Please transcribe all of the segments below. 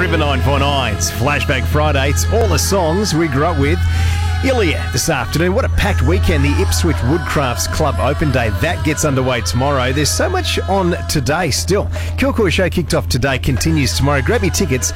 River 949's Flashback Friday. It's all the songs we grew up with. Ilya this afternoon. What a packed weekend. The Ipswich Woodcrafts Club Open Day. That gets underway tomorrow. There's so much on today still. Kilcoy Show kicked off today, continues tomorrow. Grab your tickets,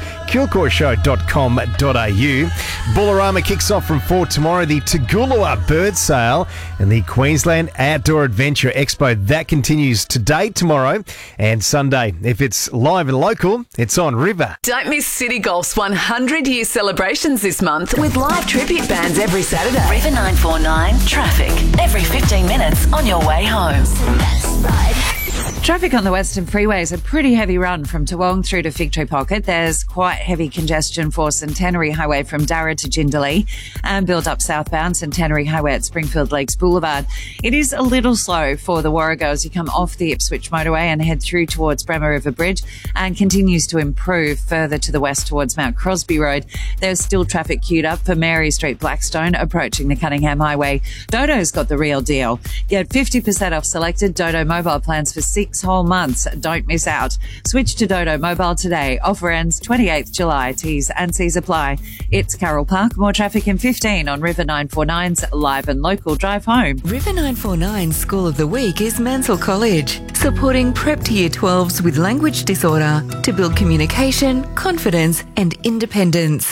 kilcoyshow.com.au. Bullarama kicks off from 4 tomorrow. The Toogoolawah Bird Sale and the Queensland Outdoor Adventure Expo. That continues today, tomorrow and Sunday. If it's live and local, it's on River. Don't miss City Golf's 100-year celebrations this month with live tribute bands every Saturday. River 949 traffic every 15 minutes on your way home. Traffic on the Western Freeway is a pretty heavy run from Toowong through to Fig Tree Pocket. There's quite heavy congestion for Centenary Highway from Darra to Jindalee and build up southbound Centenary Highway at Springfield Lakes Boulevard. It is a little slow for the Warrego as you come off the Ipswich motorway and head through towards Bremer River Bridge, and continues to improve further to the west towards Mount Crosby Road. There's still traffic queued up for Mary Street Blackstone approaching the Cunningham Highway. Dodo's got the real deal. Get 50% off selected Dodo mobile plans for 6 whole months. Don't miss out. Switch to Dodo Mobile today. Offer ends 28th July. T's and C's apply. It's Carroll Park. More traffic in 15 on River 949's live and local drive home. River 949 School of the Week is Mansell College, supporting prep to Year 12s with language disorder to build communication, confidence and independence.